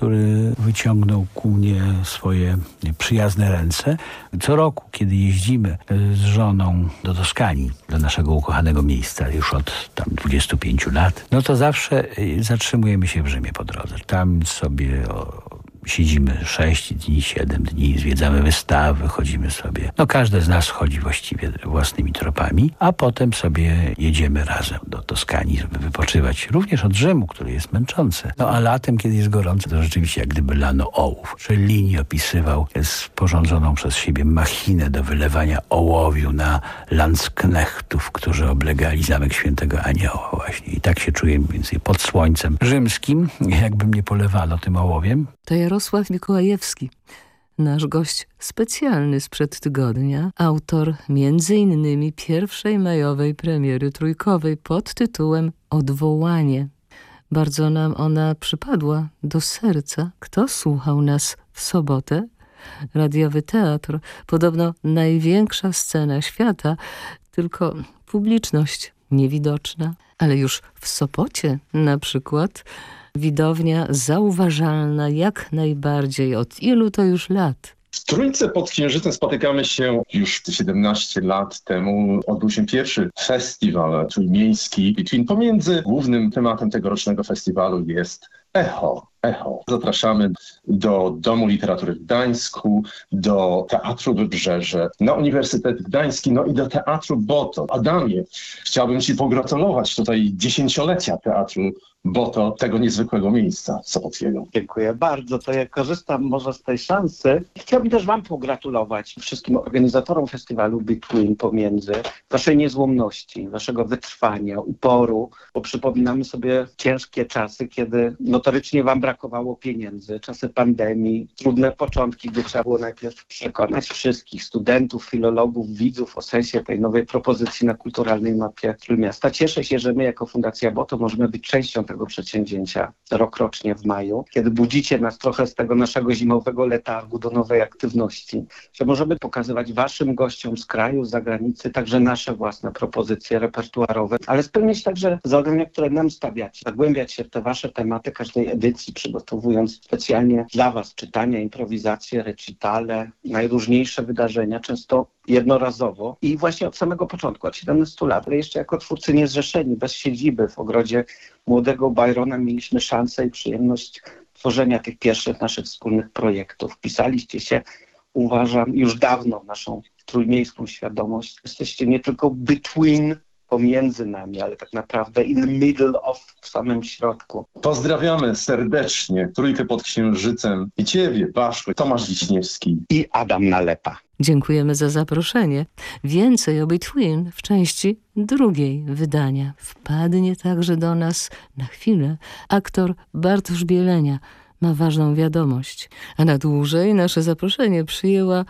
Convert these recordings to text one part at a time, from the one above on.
który wyciągnął ku mnie swoje przyjazne ręce. Co roku, kiedy jeździmy z żoną do Toskanii, do naszego ukochanego miejsca już od tam 25 lat, no to zawsze zatrzymujemy się w Rzymie po drodze. Tam sobie siedzimy 6 dni, 7 dni, zwiedzamy wystawy, chodzimy sobie. No każdy z nas chodzi właściwie własnymi tropami, a potem sobie jedziemy razem do Toskanii, żeby wypoczywać. Również od Rzymu, który jest męczący. No a latem, kiedy jest gorąco, to rzeczywiście jak gdyby lano ołów. Cellini opisywał sporządzoną przez siebie machinę do wylewania ołowiu na landsknechtów, którzy oblegali zamek Świętego Anioła właśnie. I tak się czuję mniej więcej pod słońcem rzymskim, jakby mnie polewano tym ołowiem. To Jarosław Mikołajewski, nasz gość specjalny sprzed tygodnia, autor m.in. pierwszej majowej premiery trójkowej pod tytułem Odwołanie. Bardzo nam ona przypadła do serca. Kto słuchał nas w sobotę? Radiowy teatr, podobno największa scena świata, tylko publiczność niewidoczna. Ale już w Sopocie na przykład widownia zauważalna jak najbardziej. Od ilu to już lat? W Trójce pod Księżycem spotykamy się już 17 lat temu. Odbył się pierwszy festiwal trójmiejski. I pomiędzy głównym tematem tegorocznego festiwalu jest echo. Zapraszamy do Domu Literatury w Gdańsku, do Teatru Wybrzeże, na Uniwersytet Gdański, no i do Teatru Boto. Adamie, chciałbym Ci pogratulować tutaj 10-lecia Teatru Boto, tego niezwykłego miejsca Sopockiego. Dziękuję bardzo. To ja korzystam może z tej szansy. Chciałbym też Wam pogratulować, wszystkim organizatorom festiwalu Between, pomiędzy, Waszej niezłomności, Waszego wytrwania, uporu, bo przypominamy sobie ciężkie czasy, kiedy notorycznie Wam brakowało pieniędzy, czasy pandemii, trudne początki, gdy trzeba było najpierw przekonać wszystkich studentów, filologów, widzów o sensie tej nowej propozycji na kulturalnej mapie Trójmiasta. Cieszę się, że my jako Fundacja Boto możemy być częścią tego przedsięwzięcia rokrocznie w maju, kiedy budzicie nas trochę z tego naszego zimowego letargu do nowej aktywności, że możemy pokazywać Waszym gościom z kraju, z zagranicy także nasze własne propozycje repertuarowe, ale spełnić także zadania, które nam stawiacie, zagłębiać się w te Wasze tematy każdej edycji, przygotowując specjalnie dla Was czytania, improwizacje, recitale, najróżniejsze wydarzenia, często jednorazowo i właśnie od samego początku, od 17 lat, ale jeszcze jako twórcy niezrzeszeni, bez siedziby w ogrodzie młodego Byrona mieliśmy szansę i przyjemność tworzenia tych pierwszych naszych wspólnych projektów. Wpisaliście się, uważam, już dawno w naszą trójmiejską świadomość. Jesteście nie tylko between, pomiędzy nami, ale tak naprawdę in the middle of, w samym środku. Pozdrawiamy serdecznie Trójkę pod Księżycem i Ciebie, Baszko, Tomasz Wiśniewski I Adam Nalepa. Dziękujemy za zaproszenie. Więcej o Between w części drugiej wydania. Wpadnie także do nas na chwilę aktor Bartosz Bielenia. Ma ważną wiadomość, a na dłużej nasze zaproszenie przyjęła...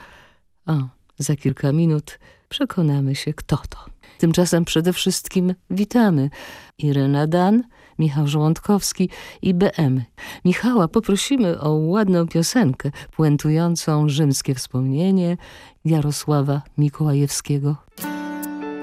za kilka minut przekonamy się, kto to. Tymczasem przede wszystkim witamy Irena Dan, Michał Żołądkowski i BM. Michała poprosimy o ładną piosenkę puentującą rzymskie wspomnienie Jarosława Mikołajewskiego.